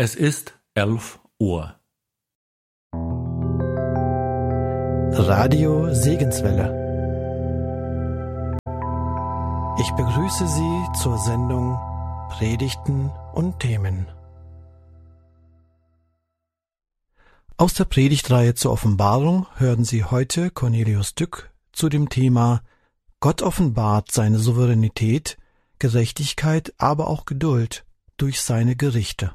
Es ist 11 Uhr. Radio Segenswelle. Ich begrüße Sie zur Sendung Predigten und Themen. Aus der Predigtreihe zur Offenbarung hören Sie heute Cornelius Dück zu dem Thema Gott offenbart seine Souveränität, Gerechtigkeit, aber auch Geduld durch seine Gerichte.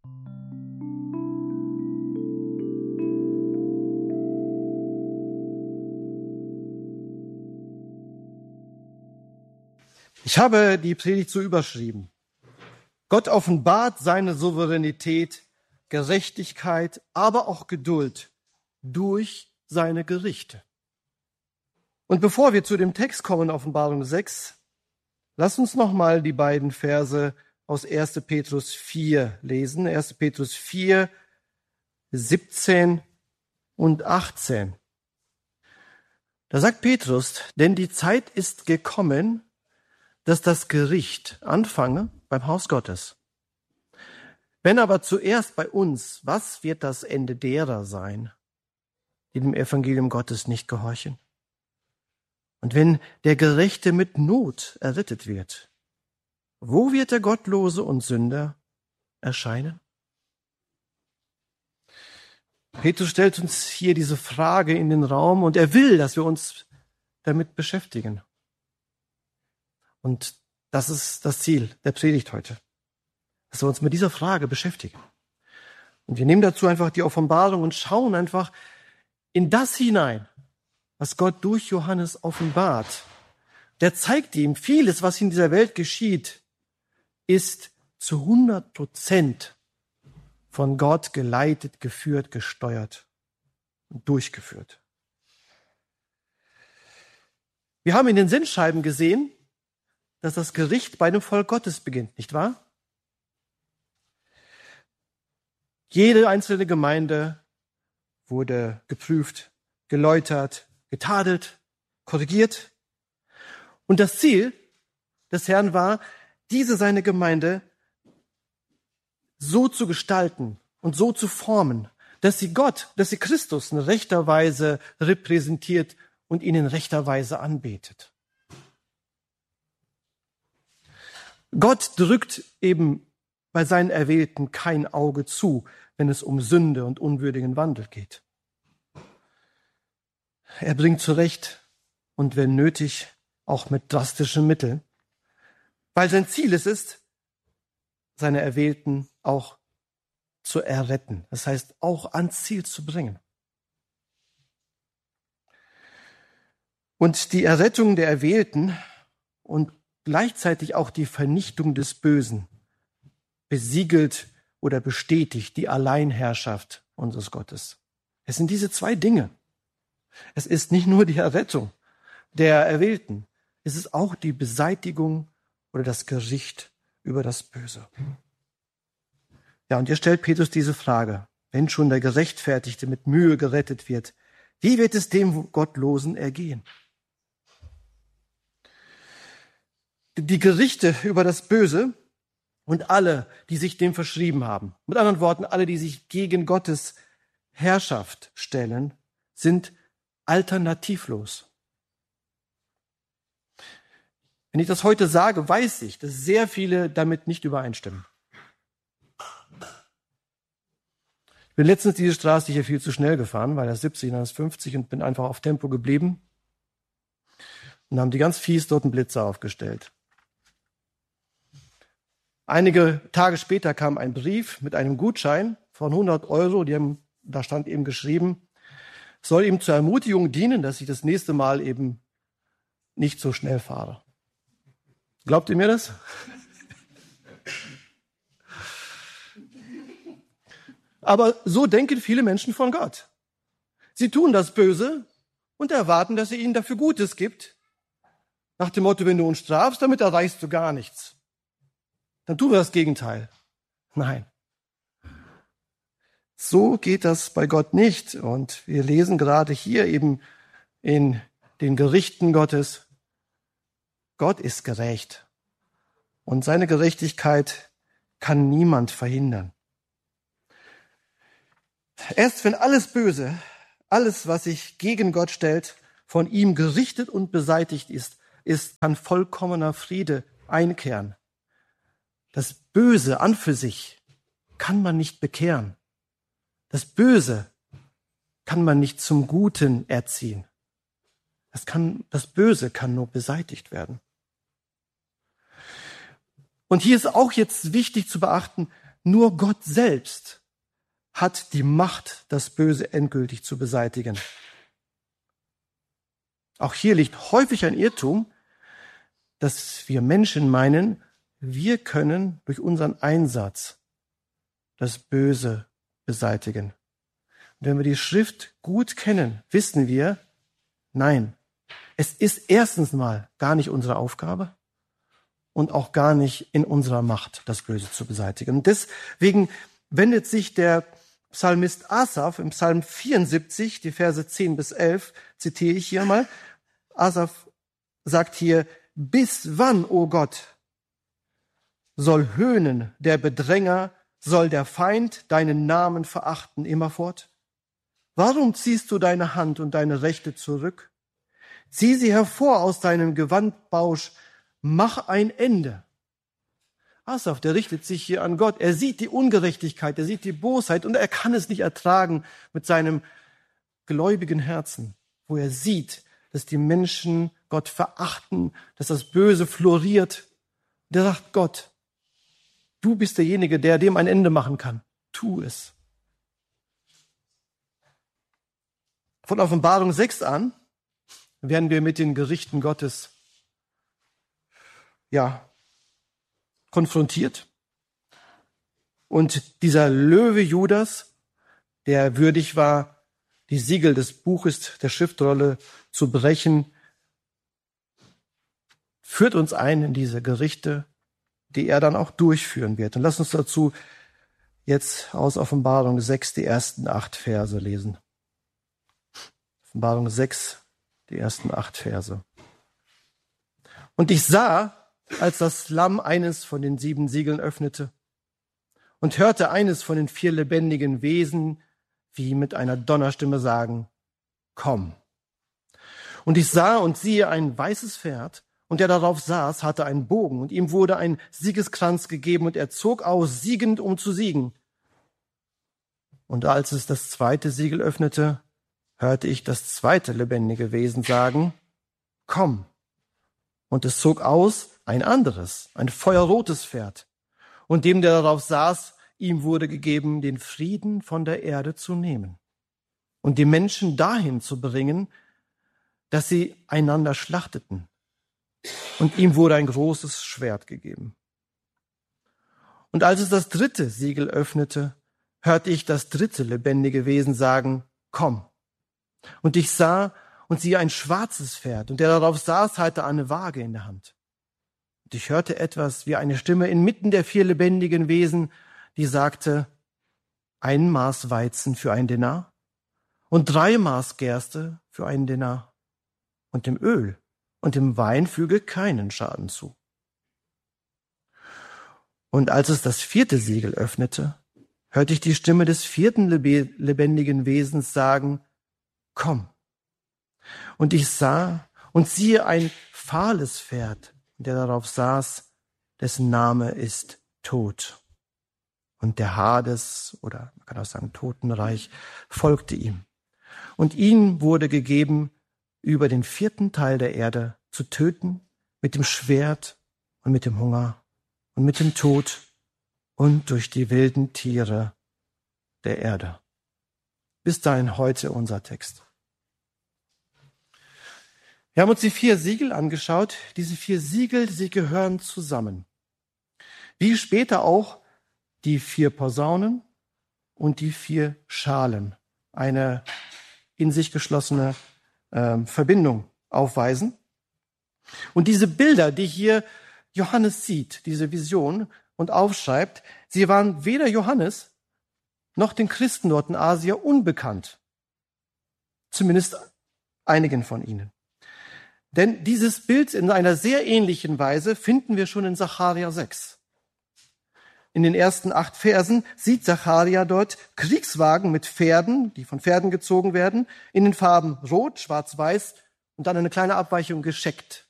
Ich habe die Predigt so überschrieben: Gott offenbart seine Souveränität, Gerechtigkeit, aber auch Geduld durch seine Gerichte. Und bevor wir zu dem Text kommen, Offenbarung 6, lasst uns nochmal die beiden Verse aus 1. Petrus 4 lesen. 1. Petrus 4, 17 und 18. Da sagt Petrus: Denn die Zeit ist gekommen, dass das Gericht anfange beim Haus Gottes. Wenn aber zuerst bei uns, was wird das Ende derer sein, die dem Evangelium Gottes nicht gehorchen? Und wenn der Gerechte mit Not errettet wird, wo wird der Gottlose und Sünder erscheinen? Petrus stellt uns hier diese Frage in den Raum und er will, dass wir uns damit beschäftigen. Und das ist das Ziel der Predigt heute, dass wir uns mit dieser Frage beschäftigen. Und wir nehmen dazu einfach die Offenbarung und schauen einfach in das hinein, was Gott durch Johannes offenbart. Der zeigt ihm, vieles, was in dieser Welt geschieht, ist zu 100% von Gott geleitet, geführt, gesteuert und durchgeführt. Wir haben in den Sendschreiben gesehen, dass das Gericht bei dem Volk Gottes beginnt, nicht wahr? Jede einzelne Gemeinde wurde geprüft, geläutert, getadelt, korrigiert. Und das Ziel des Herrn war, diese seine Gemeinde so zu gestalten und so zu formen, dass sie Gott, dass sie Christus in rechter Weise repräsentiert und ihn in rechter Weise anbetet. Gott drückt eben bei seinen Erwählten kein Auge zu, wenn es um Sünde und unwürdigen Wandel geht. Er bringt zurecht und wenn nötig auch mit drastischen Mitteln, weil sein Ziel es ist, seine Erwählten auch zu erretten. Das heißt, auch ans Ziel zu bringen. Und die Errettung der Erwählten und gleichzeitig auch die Vernichtung des Bösen besiegelt oder bestätigt die Alleinherrschaft unseres Gottes. Es sind diese zwei Dinge. Es ist nicht nur die Errettung der Erwählten, es ist auch die Beseitigung oder das Gericht über das Böse. Ja, und hier stellt Petrus diese Frage: Wenn schon der Gerechtfertigte mit Mühe gerettet wird, wie wird es dem Gottlosen ergehen? Die Gerichte über das Böse und alle, die sich dem verschrieben haben, mit anderen Worten, alle, die sich gegen Gottes Herrschaft stellen, sind alternativlos. Wenn ich das heute sage, weiß ich, dass sehr viele damit nicht übereinstimmen. Ich bin letztens diese Straße hier viel zu schnell gefahren, weil das 70, dann ist 50 und bin einfach auf Tempo geblieben und haben die ganz fies dort einen Blitzer aufgestellt. Einige Tage später kam ein Brief mit einem Gutschein von 100 €. Da stand eben geschrieben, soll ihm zur Ermutigung dienen, dass ich das nächste Mal eben nicht so schnell fahre. Glaubt ihr mir das? Aber so denken viele Menschen von Gott. Sie tun das Böse und erwarten, dass er ihnen dafür Gutes gibt. Nach dem Motto, wenn du uns strafst, damit erreichst du gar nichts. Dann tun wir das Gegenteil. Nein. So geht das bei Gott nicht. Und wir lesen gerade hier eben in den Gerichten Gottes, Gott ist gerecht. Und seine Gerechtigkeit kann niemand verhindern. Erst wenn alles Böse, alles, was sich gegen Gott stellt, von ihm gerichtet und beseitigt ist, kann vollkommener Friede einkehren. Das Böse an für sich kann man nicht bekehren. Das Böse kann man nicht zum Guten erziehen. Das Böse kann nur beseitigt werden. Und hier ist auch jetzt wichtig zu beachten, nur Gott selbst hat die Macht, das Böse endgültig zu beseitigen. Auch hier liegt häufig ein Irrtum, dass wir Menschen meinen, wir können durch unseren Einsatz das Böse beseitigen. Und wenn wir die Schrift gut kennen, wissen wir, nein, es ist erstens mal gar nicht unsere Aufgabe und auch gar nicht in unserer Macht, das Böse zu beseitigen. Und deswegen wendet sich der Psalmist Asaf im Psalm 74, die Verse 10 bis 11, zitiere ich hier mal. Asaf sagt hier, bis wann, o Gott, soll höhnen der Bedränger, soll der Feind deinen Namen verachten immerfort? Warum ziehst du deine Hand und deine Rechte zurück? Zieh sie hervor aus deinem Gewandbausch, mach ein Ende. Asaf, der richtet sich hier an Gott. Er sieht die Ungerechtigkeit, er sieht die Bosheit und er kann es nicht ertragen mit seinem gläubigen Herzen, wo er sieht, dass die Menschen Gott verachten, dass das Böse floriert. Der sagt, Gott, du bist derjenige, der dem ein Ende machen kann. Tu es. Von Offenbarung 6 an werden wir mit den Gerichten Gottes konfrontiert. Und dieser Löwe Judas, der würdig war, die Siegel des Buches der Schriftrolle zu brechen, führt uns ein in diese Gerichte, die er dann auch durchführen wird. Und lass uns dazu jetzt aus Offenbarung 6 die ersten 8 Verse lesen. Offenbarung 6, die ersten 8 Verse. Und ich sah, als das Lamm eines von den 7 Siegeln öffnete und hörte eines von den 4 lebendigen Wesen wie mit einer Donnerstimme sagen, komm. Und ich sah und siehe ein weißes Pferd, und der darauf saß, hatte einen Bogen, und ihm wurde ein Siegeskranz gegeben, und er zog aus, siegend, um zu siegen. Und als es das 2. Siegel öffnete, hörte ich das 2. lebendige Wesen sagen, komm. Und es zog aus ein anderes, ein feuerrotes Pferd. Und dem, der darauf saß, ihm wurde gegeben, den Frieden von der Erde zu nehmen und die Menschen dahin zu bringen, dass sie einander schlachteten. Und ihm wurde ein großes Schwert gegeben. Und als es das 3. Siegel öffnete, hörte ich das 3. lebendige Wesen sagen, komm. Und ich sah und siehe ein schwarzes Pferd, und der darauf saß, hatte eine Waage in der Hand. Und ich hörte etwas wie eine Stimme inmitten der 4 lebendigen Wesen, die sagte, 1 Maß Weizen für 1 Denar und 3 Maß Gerste für 1 Denar. Und dem Öl und dem Wein füge keinen Schaden zu. Und als es das 4. Siegel öffnete, hörte ich die Stimme des 4. lebendigen Wesens sagen, komm. Und ich sah und siehe ein fahles Pferd, der darauf saß, dessen Name ist Tod. Und der Hades, oder man kann auch sagen Totenreich, folgte ihm. Und ihm wurde gegeben, über den 4. Teil der Erde zu töten, mit dem Schwert und mit dem Hunger und mit dem Tod und durch die wilden Tiere der Erde. Bis dahin heute unser Text. Wir haben uns die 4 Siegel angeschaut. Diese 4 Siegel, sie gehören zusammen. Wie später auch die 4 Posaunen und die 4 Schalen eine in sich geschlossene Verbindung aufweisen. Und diese Bilder, die hier Johannes sieht, diese Vision und aufschreibt, sie waren weder Johannes noch den Christen dort in Asia unbekannt. Zumindest einigen von ihnen. Denn dieses Bild in einer sehr ähnlichen Weise finden wir schon in Sacharja 6. in den ersten 8 Versen sieht Sacharja dort Kriegswagen mit Pferden, die von Pferden gezogen werden, in den Farben Rot, Schwarz-Weiß und dann eine kleine Abweichung gescheckt,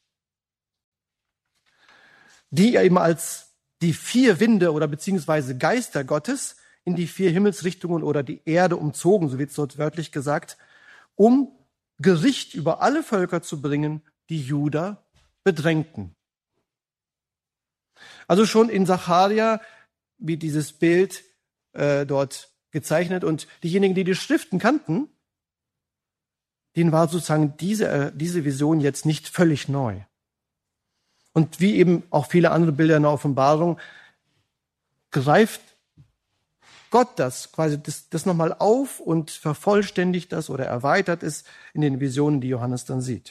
die eben als die 4 Winde oder beziehungsweise Geister Gottes in die 4 Himmelsrichtungen oder die Erde umzogen, so wird es dort wörtlich gesagt, um Gericht über alle Völker zu bringen, die Juda bedrängten. Also schon in Sacharja wird dieses Bild dort gezeichnet und diejenigen, die die Schriften kannten, denen war sozusagen diese Vision jetzt nicht völlig neu. Und wie eben auch viele andere Bilder in der Offenbarung, greift Gott das nochmal auf und vervollständigt das oder erweitert es in den Visionen, die Johannes dann sieht.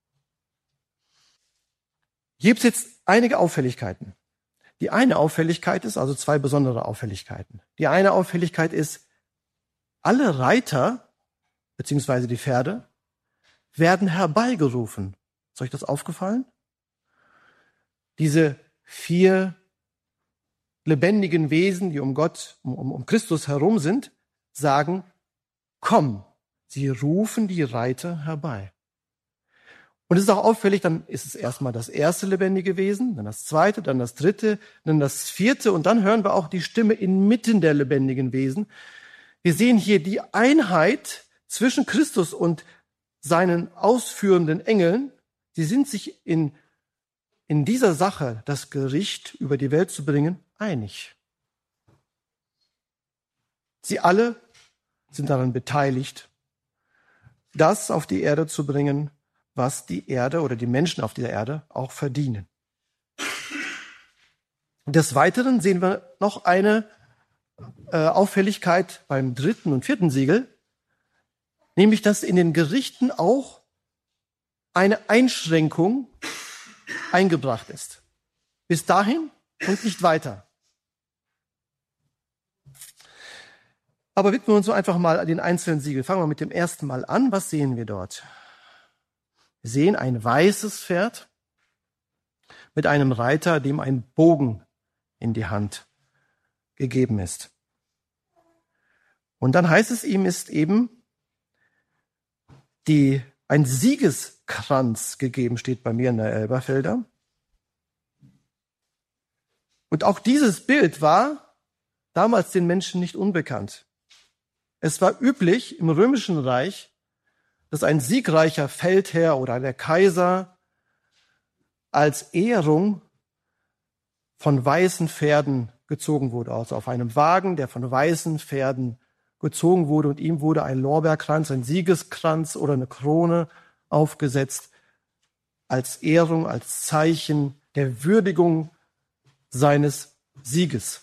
Hier gibt es jetzt einige Auffälligkeiten. Die eine Auffälligkeit ist, also 2 besondere Auffälligkeiten. Die eine Auffälligkeit ist, alle Reiter, beziehungsweise die Pferde, werden herbeigerufen. Ist euch das aufgefallen? Diese 4 lebendigen Wesen, die um Gott, um Christus herum sind, sagen, komm. Sie rufen die Reiter herbei. Und es ist auch auffällig, dann ist es erstmal das erste lebendige Wesen, dann das zweite, dann das dritte, dann das 4. und dann hören wir auch die Stimme inmitten der lebendigen Wesen. Wir sehen hier die Einheit zwischen Christus und seinen ausführenden Engeln. Sie sind sich in dieser Sache, das Gericht über die Welt zu bringen, einig. Sie alle sind daran beteiligt, das auf die Erde zu bringen, was die Erde oder die Menschen auf dieser Erde auch verdienen. Des Weiteren sehen wir noch eine Auffälligkeit beim 3. und 4. Siegel, nämlich dass in den Gerichten auch eine Einschränkung eingebracht ist. Bis dahin und nicht weiter. Aber widmen wir uns so einfach mal den einzelnen Siegeln. Fangen wir mit dem ersten Mal an. Was sehen wir dort? Wir sehen ein weißes Pferd mit einem Reiter, dem ein Bogen in die Hand gegeben ist. Und dann heißt es, ihm ist eben ein Siegeskranz gegeben, steht bei mir in der Elberfelder. Und auch dieses Bild war damals den Menschen nicht unbekannt. Es war üblich im Römischen Reich, dass ein siegreicher Feldherr oder der Kaiser als Ehrung von weißen Pferden gezogen wurde. Also auf einem Wagen, der von weißen Pferden gezogen wurde und ihm wurde ein Lorbeerkranz, ein Siegeskranz oder eine Krone aufgesetzt als Ehrung, als Zeichen der Würdigung seines Sieges.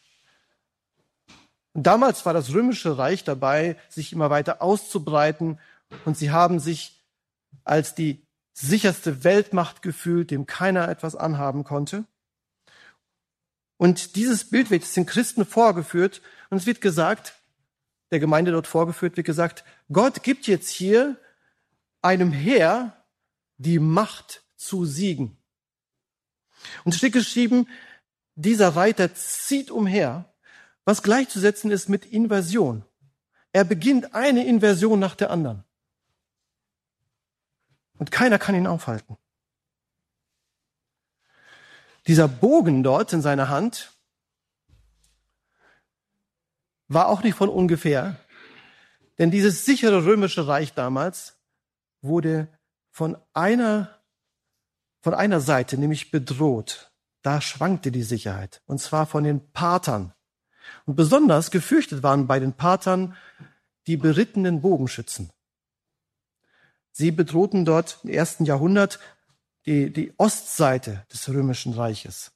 Und damals war das Römische Reich dabei, sich immer weiter auszubreiten und sie haben sich als die sicherste Weltmacht gefühlt, dem keiner etwas anhaben konnte. Und dieses Bild wird jetzt den Christen vorgeführt und es wird gesagt, der Gemeinde dort vorgeführt, wird gesagt, Gott gibt jetzt hier einem Heer die Macht zu siegen. Und es steht geschrieben, dieser Reiter zieht umher, was gleichzusetzen ist mit Invasion. Er beginnt eine Invasion nach der anderen. Und keiner kann ihn aufhalten. Dieser Bogen dort in seiner Hand war auch nicht von ungefähr, denn dieses sichere römische Reich damals wurde von einer Seite, nämlich bedroht. Da schwankte die Sicherheit, und zwar von den Parthern. Und besonders gefürchtet waren bei den Parthern die berittenen Bogenschützen. Sie bedrohten dort im 1. Jahrhundert die Ostseite des Römischen Reiches.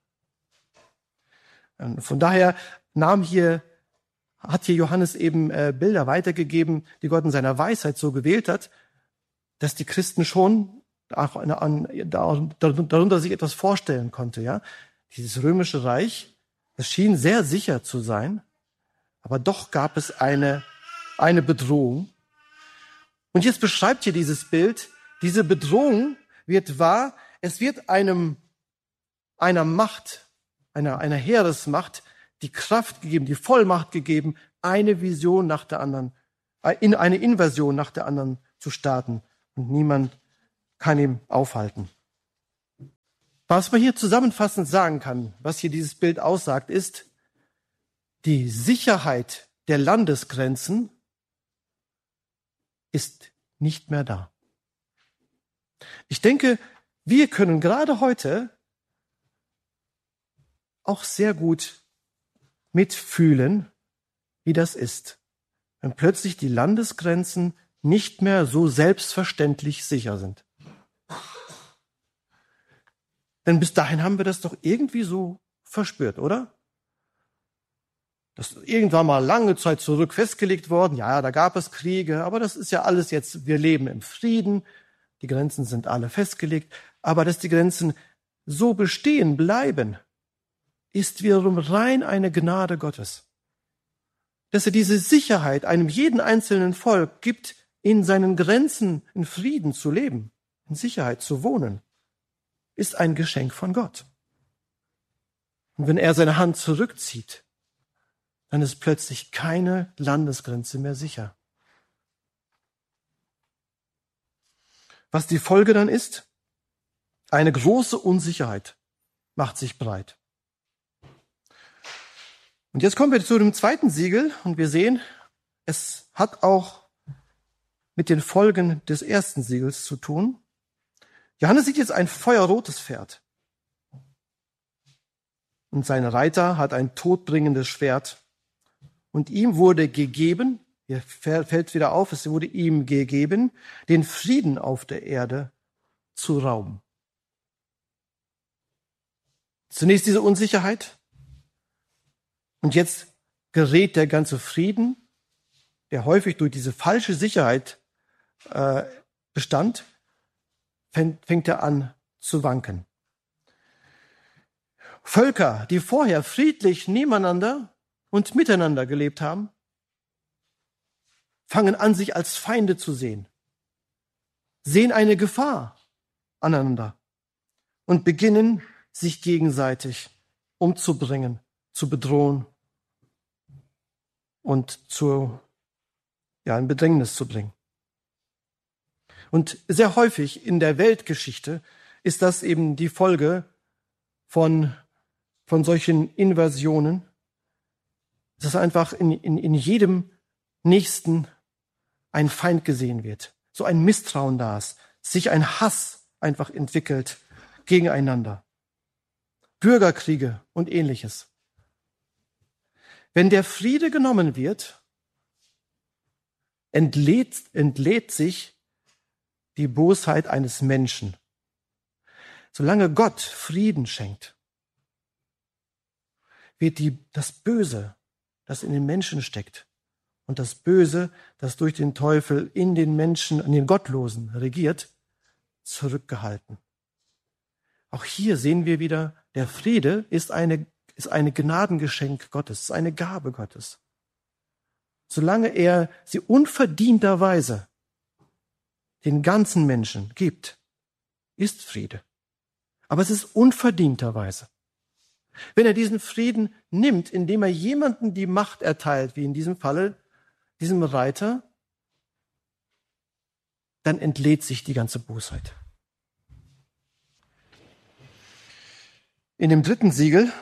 Und von daher hat hier Johannes eben Bilder weitergegeben, die Gott in seiner Weisheit so gewählt hat, dass die Christen schon darunter sich etwas vorstellen konnte. Ja? Dieses Römische Reich, es schien sehr sicher zu sein, aber doch gab es eine Bedrohung. Und jetzt beschreibt hier dieses Bild, diese Bedrohung wird wahr, es wird einer Macht einer Heeresmacht die Kraft gegeben, die Vollmacht gegeben, eine Vision nach der anderen, in eine Invasion nach der anderen zu starten. Und niemand kann ihn aufhalten. Was man hier zusammenfassend sagen kann, was hier dieses Bild aussagt, ist, die Sicherheit der Landesgrenzen ist nicht mehr da. Ich denke, wir können gerade heute auch sehr gut mitfühlen, wie das ist, wenn plötzlich die Landesgrenzen nicht mehr so selbstverständlich sicher sind. Denn bis dahin haben wir das doch irgendwie so verspürt, oder? Das ist irgendwann mal lange Zeit zurück festgelegt worden. Ja, da gab es Kriege, aber das ist ja alles jetzt, wir leben im Frieden. Die Grenzen sind alle festgelegt. Aber dass die Grenzen so bestehen bleiben, ist wiederum rein eine Gnade Gottes. Dass er diese Sicherheit einem jeden einzelnen Volk gibt, in seinen Grenzen in Frieden zu leben, in Sicherheit zu wohnen, ist ein Geschenk von Gott. Und wenn er seine Hand zurückzieht, dann ist plötzlich keine Landesgrenze mehr sicher. Was die Folge dann ist? Eine große Unsicherheit macht sich breit. Und jetzt kommen wir zu dem zweiten Siegel und wir sehen, es hat auch mit den Folgen des ersten Siegels zu tun. Johannes sieht jetzt ein feuerrotes Pferd. Und sein Reiter hat ein todbringendes Schwert. Und ihm wurde gegeben, hier fällt wieder auf, es wurde ihm gegeben, den Frieden auf der Erde zu rauben. Zunächst diese Unsicherheit. Und jetzt gerät der ganze Frieden, der häufig durch diese falsche Sicherheit bestand, fängt er an zu wanken. Völker, die vorher friedlich nebeneinander und miteinander gelebt haben, fangen an, sich als Feinde zu sehen, sehen eine Gefahr aneinander und beginnen, sich gegenseitig umzubringen, zu bedrohen und in Bedrängnis zu bringen. Und sehr häufig in der Weltgeschichte ist das eben die Folge von solchen Invasionen, dass einfach in jedem Nächsten ein Feind gesehen wird, so ein Misstrauen da ist, sich ein Hass einfach entwickelt gegeneinander. Bürgerkriege und Ähnliches. Wenn der Friede genommen wird, entlädt sich die Bosheit eines Menschen. Solange Gott Frieden schenkt, wird das Böse, das in den Menschen steckt, und das Böse, das durch den Teufel in den Menschen, in den Gottlosen regiert, zurückgehalten. Auch hier sehen wir wieder, der Friede ist eine Gnadengeschenk Gottes, ist eine Gabe Gottes. Solange er sie unverdienterweise den ganzen Menschen gibt, ist Friede. Aber es ist unverdienterweise. Wenn er diesen Frieden nimmt, indem er jemanden die Macht erteilt, wie in diesem Falle diesem Reiter, dann entlädt sich die ganze Bosheit. In dem dritten Siegel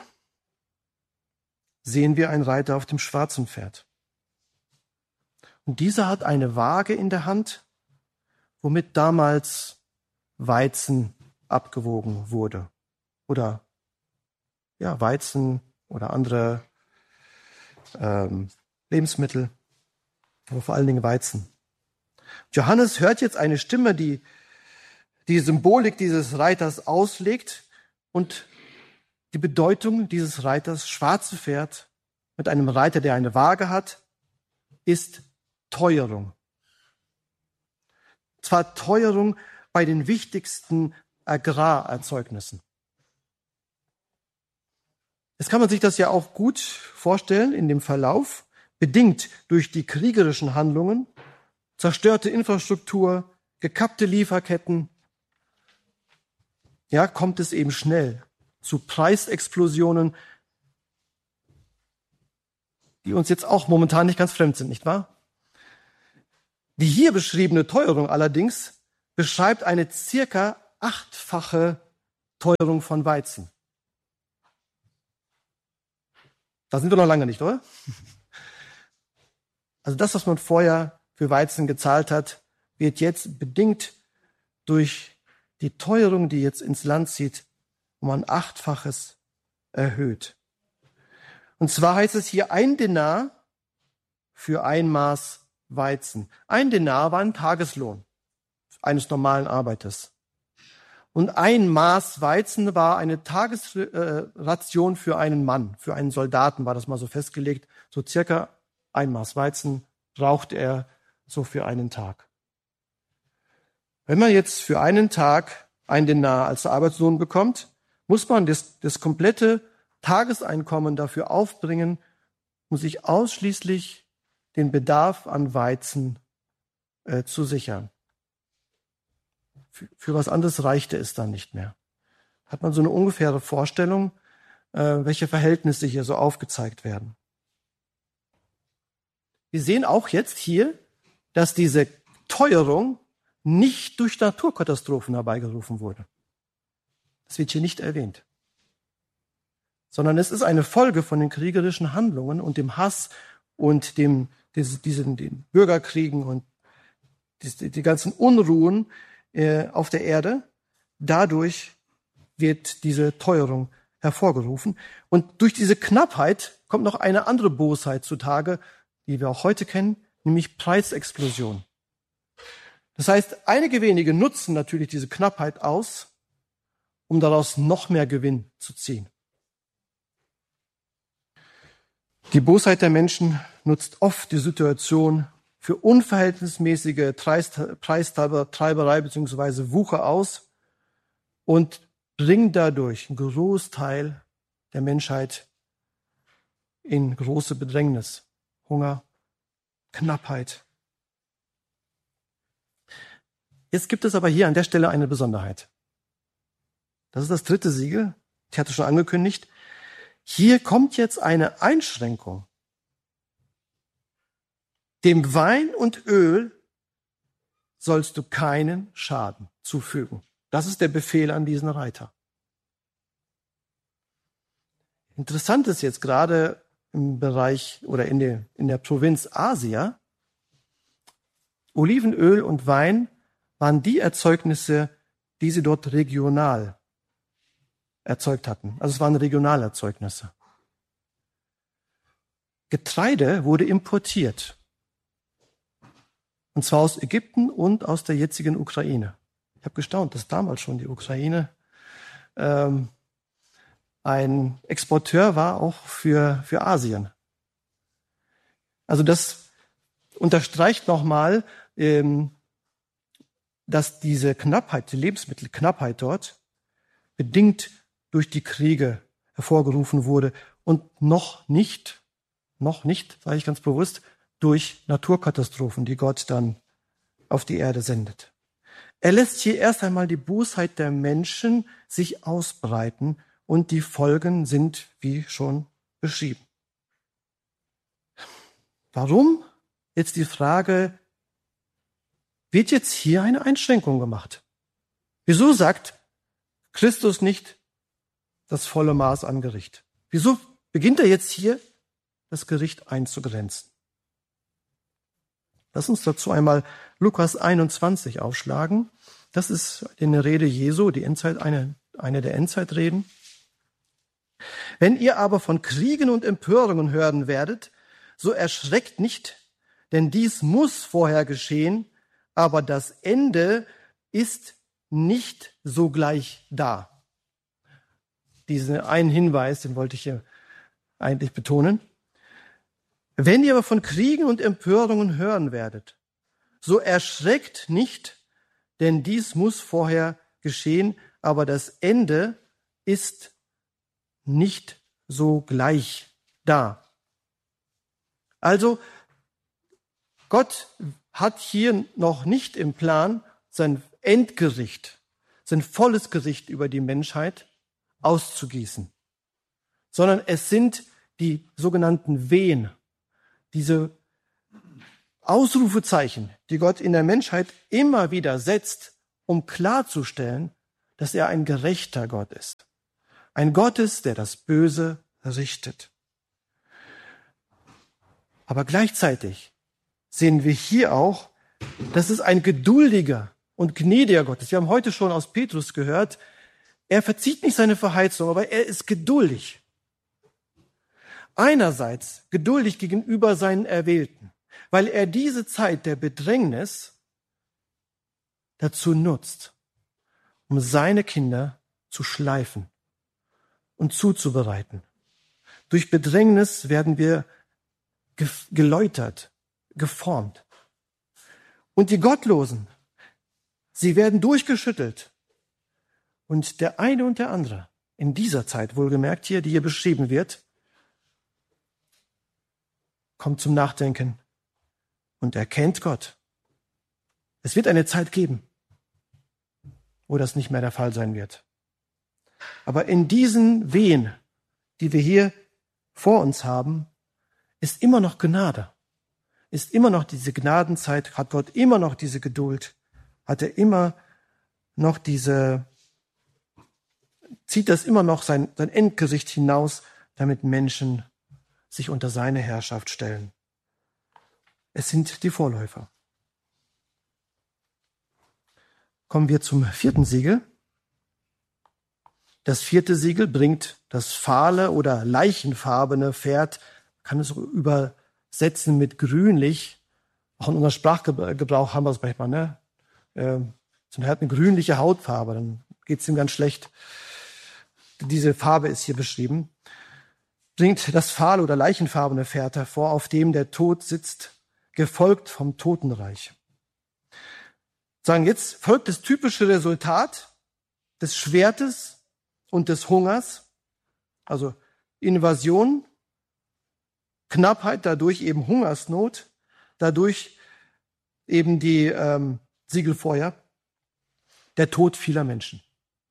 sehen wir einen Reiter auf dem schwarzen Pferd. Und dieser hat eine Waage in der Hand, womit damals Weizen abgewogen wurde. Oder Weizen oder andere Lebensmittel, aber vor allen Dingen Weizen. Johannes hört jetzt eine Stimme, die die Symbolik dieses Reiters auslegt und die Bedeutung dieses Reiters, schwarze Pferd mit einem Reiter, der eine Waage hat, ist Teuerung. Zwar Teuerung bei den wichtigsten Agrarerzeugnissen. Jetzt kann man sich das ja auch gut vorstellen in dem Verlauf, bedingt durch die kriegerischen Handlungen, zerstörte Infrastruktur, gekappte Lieferketten, kommt es eben schnell zu Preisexplosionen, die uns jetzt auch momentan nicht ganz fremd sind, nicht wahr? Die hier beschriebene Teuerung allerdings beschreibt eine circa 8-fache Teuerung von Weizen. Da sind wir noch lange nicht, oder? Also das, was man vorher für Weizen gezahlt hat, wird jetzt bedingt durch die Teuerung, die jetzt ins Land zieht, um ein 8-faches erhöht. Und zwar heißt es hier 1 Denar für 1 Maß Weizen. 1 Denar war ein Tageslohn eines normalen Arbeiters. Und 1 Maß Weizen war eine Tagesration für einen Mann, für einen Soldaten war das mal so festgelegt. So circa 1 Maß Weizen brauchte er so für einen Tag. Wenn man jetzt für einen Tag 1 Denar als Arbeitslohn bekommt, muss man das komplette Tageseinkommen dafür aufbringen, um sich ausschließlich den Bedarf an Weizen zu sichern. Für was anderes reichte es dann nicht mehr. Hat man so eine ungefähre Vorstellung, welche Verhältnisse hier so aufgezeigt werden. Wir sehen auch jetzt hier, dass diese Teuerung nicht durch Naturkatastrophen herbeigerufen wurde. Das wird hier nicht erwähnt. Sondern es ist eine Folge von den kriegerischen Handlungen und dem Hass und den Bürgerkriegen und die ganzen Unruhen auf der Erde. Dadurch wird diese Teuerung hervorgerufen. Und durch diese Knappheit kommt noch eine andere Bosheit zutage, die wir auch heute kennen, nämlich Preisexplosion. Das heißt, einige wenige nutzen natürlich diese Knappheit aus, um daraus noch mehr Gewinn zu ziehen. Die Bosheit der Menschen nutzt oft die Situation für unverhältnismäßige Preistreiberei bzw. Wucher aus und bringt dadurch einen Großteil der Menschheit in große Bedrängnis, Hunger, Knappheit. Jetzt gibt es aber hier an der Stelle eine Besonderheit. Das ist das 3. Siegel. Ich hatte schon angekündigt. Hier kommt jetzt eine Einschränkung. Dem Wein und Öl sollst du keinen Schaden zufügen. Das ist der Befehl an diesen Reiter. Interessant ist jetzt gerade im Bereich oder in der Provinz Asia, Olivenöl und Wein waren die Erzeugnisse, die sie dort regional erzeugt hatten. Also es waren Regionalerzeugnisse. Getreide wurde importiert. Und zwar aus Ägypten und aus der jetzigen Ukraine. Ich habe gestaunt, dass damals schon die Ukraine ein Exporteur war, auch für Asien. Also das unterstreicht nochmal, dass diese Knappheit, die Lebensmittelknappheit dort, bedingt durch die Kriege hervorgerufen wurde und noch nicht, sage ich ganz bewusst, durch Naturkatastrophen, die Gott dann auf die Erde sendet. Er lässt hier erst einmal die Bosheit der Menschen sich ausbreiten und die Folgen sind wie schon beschrieben. Warum? Jetzt die Frage, wird jetzt hier eine Einschränkung gemacht? Wieso sagt Christus nicht das volle Maß an Gericht? Wieso beginnt er jetzt hier, das Gericht einzugrenzen? Lass uns dazu einmal Lukas 21 aufschlagen. Das ist eine Rede Jesu, die eine der Endzeitreden. Wenn ihr aber von Kriegen und Empörungen hören werdet, so erschreckt nicht, denn dies muss vorher geschehen, aber das Ende ist nicht sogleich da. Diesen einen Hinweis, den wollte ich hier eigentlich betonen. Wenn ihr aber von Kriegen und Empörungen hören werdet, so erschreckt nicht, denn dies muss vorher geschehen, aber das Ende ist nicht sogleich da. Also, Gott hat hier noch nicht im Plan sein Endgericht, sein volles Gericht über die Menschheit auszugießen, sondern es sind die sogenannten Wehen, diese Ausrufezeichen, die Gott in der Menschheit immer wieder setzt, um klarzustellen, dass er ein gerechter Gott ist. Ein Gott ist, der das Böse richtet. Aber gleichzeitig sehen wir hier auch, dass es ein geduldiger und gnädiger Gott ist. Wir haben heute schon aus Petrus gehört, er verzieht nicht seine Verheißung, aber er ist geduldig. Einerseits geduldig gegenüber seinen Erwählten, weil er diese Zeit der Bedrängnis dazu nutzt, um seine Kinder zu schleifen und zuzubereiten. Durch Bedrängnis werden wir geläutert, geformt. Und die Gottlosen, sie werden durchgeschüttelt. Und der eine und der andere, in dieser Zeit wohlgemerkt hier, die hier beschrieben wird, kommt zum Nachdenken und erkennt Gott. Es wird eine Zeit geben, wo das nicht mehr der Fall sein wird. Aber in diesen Wehen, die wir hier vor uns haben, ist immer noch Gnade. Ist immer noch diese Gnadenzeit, hat Gott immer noch diese Geduld, hat er immer noch zieht das immer noch sein Endgericht hinaus, damit Menschen sich unter seine Herrschaft stellen. Es sind die Vorläufer. Kommen wir zum 4. Siegel. Das 4. Siegel bringt das fahle oder leichenfarbene Pferd, kann es übersetzen mit grünlich. Auch in unserem Sprachgebrauch haben wir es manchmal, ne? So hat eine grünliche Hautfarbe, dann geht es ihm ganz schlecht. Diese Farbe ist hier beschrieben. Bringt das fahle oder leichenfarbene Pferd hervor, auf dem der Tod sitzt, gefolgt vom Totenreich. Sagen, jetzt folgt das typische Resultat des Schwertes und des Hungers, also Invasion, Knappheit, dadurch eben Hungersnot, dadurch eben die Siegelfeuer, der Tod vieler Menschen.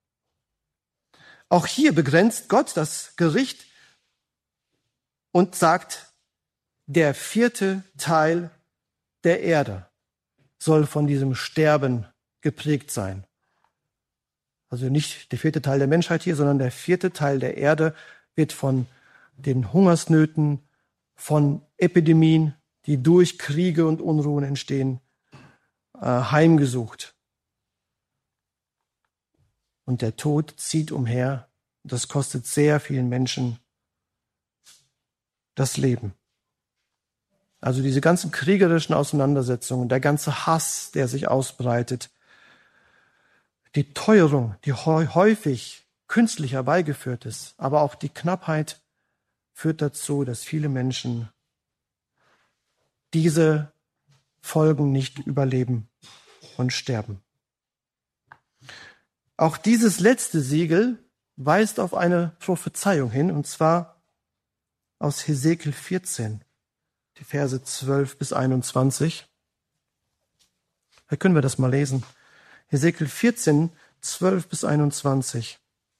Auch hier begrenzt Gott das Gericht und sagt, der 4. Teil der Erde soll von diesem Sterben geprägt sein. Also nicht der 4. Teil der Menschheit hier, sondern der 4. Teil der Erde wird von den Hungersnöten, von Epidemien, die durch Kriege und Unruhen entstehen, heimgesucht. Und der Tod zieht umher. Das kostet sehr vielen Menschen das Leben. Also diese ganzen kriegerischen Auseinandersetzungen, der ganze Hass, der sich ausbreitet, die Teuerung, die häufig künstlich herbeigeführt ist, aber auch die Knappheit führt dazu, dass viele Menschen diese Folgen nicht überleben und sterben. Auch dieses letzte Siegel weist auf eine Prophezeiung hin, und zwar aus Hesekiel 14, die Verse 12 bis 21. Da können wir das mal lesen. Hesekiel 14, 12 bis 21.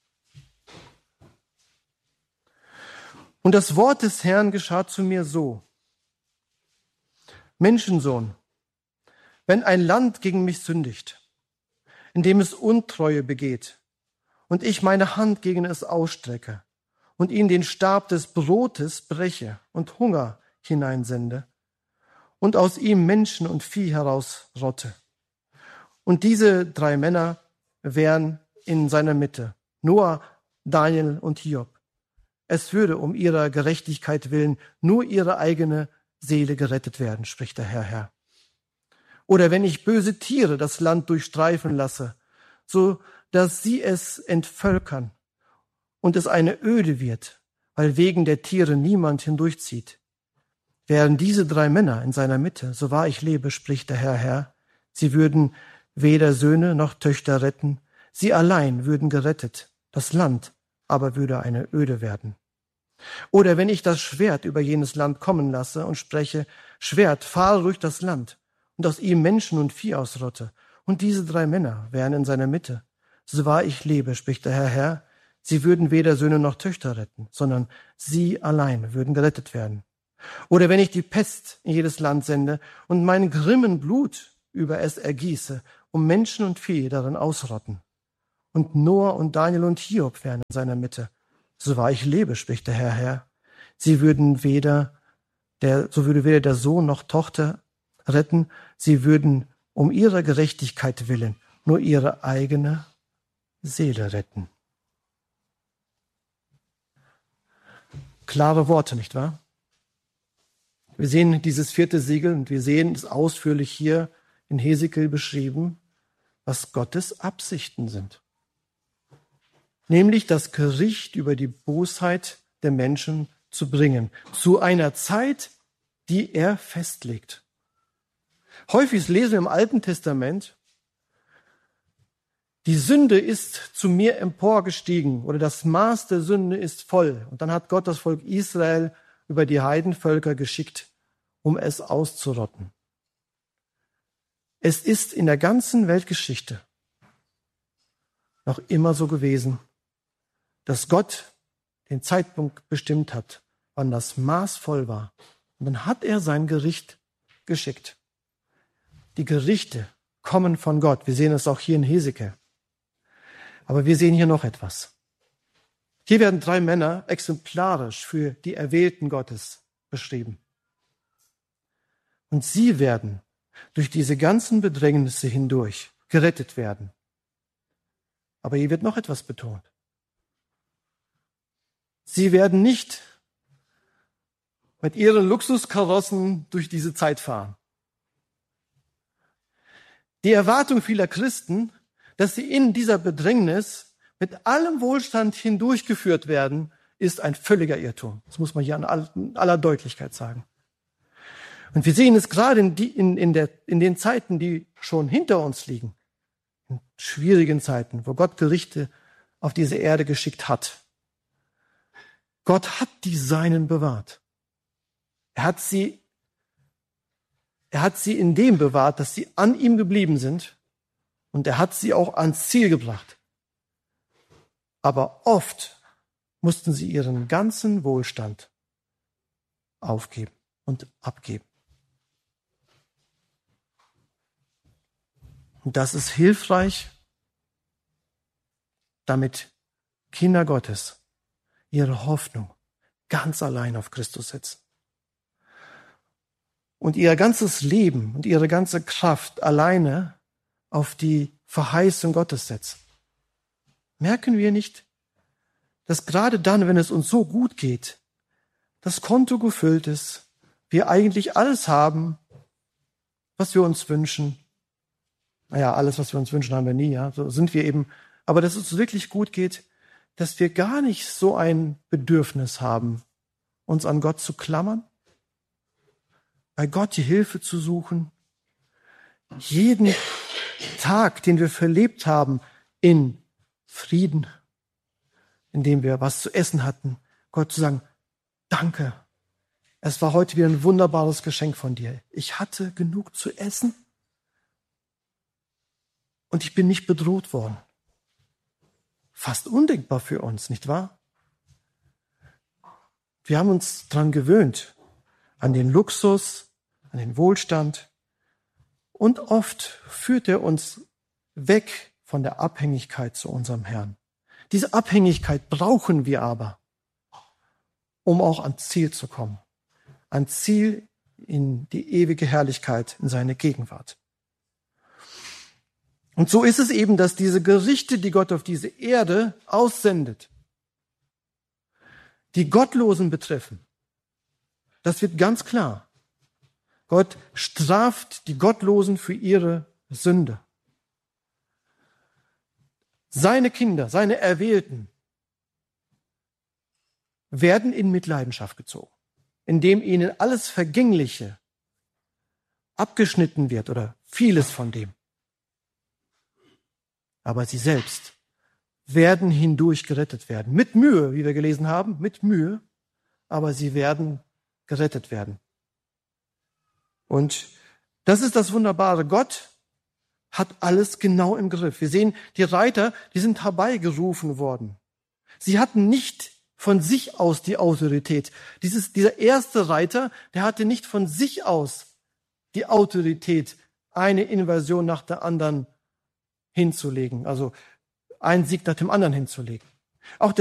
Und das Wort des Herrn geschah zu mir so: Menschensohn, wenn ein Land gegen mich sündigt, indem es Untreue begeht, und ich meine Hand gegen es ausstrecke und ihnen den Stab des Brotes breche und Hunger hineinsende und aus ihm Menschen und Vieh herausrotte. Und diese 3 Männer wären in seiner Mitte, Noah, Daniel und Hiob. Es würde um ihrer Gerechtigkeit willen nur ihre eigene Seele gerettet werden, spricht der Herr. Oder wenn ich böse Tiere das Land durchstreifen lasse, so dass sie es entvölkern und es eine Öde wird, weil wegen der Tiere niemand hindurchzieht. Wären diese 3 Männer in seiner Mitte, so wahr ich lebe, spricht der Herr, sie würden weder Söhne noch Töchter retten, sie allein würden gerettet, das Land aber würde eine Öde werden. Oder wenn ich das Schwert über jenes Land kommen lasse und spreche, Schwert, fahre durch das Land und aus ihm Menschen und Vieh ausrotte, und diese 3 Männer wären in seiner Mitte, so wahr ich lebe, spricht der Herr, Sie würden weder Söhne noch Töchter retten, sondern sie allein würden gerettet werden. Oder wenn ich die Pest in jedes Land sende und mein grimmen Blut über es ergieße, um Menschen und Vieh darin ausrotten. Und Noah und Daniel und Hiob wären in seiner Mitte. So wahr ich lebe, spricht der Herr. So würde weder der Sohn noch Tochter retten. Sie würden um ihrer Gerechtigkeit willen nur ihre eigene Seele retten. Klare Worte, nicht wahr? Wir sehen dieses 4. Siegel und wir sehen es ausführlich hier in Hesekiel beschrieben, was Gottes Absichten sind. Nämlich das Gericht über die Bosheit der Menschen zu bringen, zu einer Zeit, die er festlegt. Häufig lesen wir im Alten Testament, die Sünde ist zu mir emporgestiegen oder das Maß der Sünde ist voll. Und dann hat Gott das Volk Israel über die Heidenvölker geschickt, um es auszurotten. Es ist in der ganzen Weltgeschichte noch immer so gewesen, dass Gott den Zeitpunkt bestimmt hat, wann das Maß voll war. Und dann hat er sein Gericht geschickt. Die Gerichte kommen von Gott. Wir sehen es auch hier in Hesekiel. Aber wir sehen hier noch etwas. Hier werden 3 Männer exemplarisch für die Erwählten Gottes beschrieben. Und sie werden durch diese ganzen Bedrängnisse hindurch gerettet werden. Aber hier wird noch etwas betont. Sie werden nicht mit ihren Luxuskarossen durch diese Zeit fahren. Die Erwartung vieler Christen, dass sie in dieser Bedrängnis mit allem Wohlstand hindurchgeführt werden, ist ein völliger Irrtum. Das muss man hier in aller Deutlichkeit sagen. Und wir sehen es gerade in den Zeiten, die schon hinter uns liegen, in schwierigen Zeiten, wo Gott Gerichte auf diese Erde geschickt hat. Gott hat die Seinen bewahrt. Er hat sie in dem bewahrt, dass sie an ihm geblieben sind, und er hat sie auch ans Ziel gebracht. Aber oft mussten sie ihren ganzen Wohlstand aufgeben und abgeben. Und das ist hilfreich, damit Kinder Gottes ihre Hoffnung ganz allein auf Christus setzen. Und ihr ganzes Leben und ihre ganze Kraft alleine auf die Verheißung Gottes setzen. Merken wir nicht, dass gerade dann, wenn es uns so gut geht, das Konto gefüllt ist, wir eigentlich alles haben, was wir uns wünschen. Naja, alles, was wir uns wünschen, haben wir nie, ja, so sind wir eben. Aber dass es uns wirklich gut geht, dass wir gar nicht so ein Bedürfnis haben, uns an Gott zu klammern, bei Gott die Hilfe zu suchen, jeden Tag, den wir verlebt haben, in Frieden, indem wir was zu essen hatten, Gott zu sagen, danke, es war heute wieder ein wunderbares Geschenk von dir. Ich hatte genug zu essen und ich bin nicht bedroht worden. Fast undenkbar für uns, nicht wahr? Wir haben uns daran gewöhnt, an den Luxus, an den Wohlstand, und oft führt er uns weg von der Abhängigkeit zu unserem Herrn. Diese Abhängigkeit brauchen wir aber, um auch ans Ziel zu kommen. Ans Ziel in die ewige Herrlichkeit, in seine Gegenwart. Und so ist es eben, dass diese Gerichte, die Gott auf diese Erde aussendet, die Gottlosen betreffen. Das wird ganz klar. Gott straft die Gottlosen für ihre Sünde. Seine Kinder, seine Erwählten, werden in Mitleidenschaft gezogen, indem ihnen alles Vergängliche abgeschnitten wird oder vieles von dem. Aber sie selbst werden hindurch gerettet werden. Mit Mühe, wie wir gelesen haben, mit Mühe, aber sie werden gerettet werden. Und das ist das Wunderbare. Gott hat alles genau im Griff. Wir sehen, die Reiter, die sind herbeigerufen worden. Sie hatten nicht von sich aus die Autorität. Dieser erste Reiter, der hatte nicht von sich aus die Autorität, eine Invasion nach der anderen hinzulegen, also einen Sieg nach dem anderen hinzulegen. Auch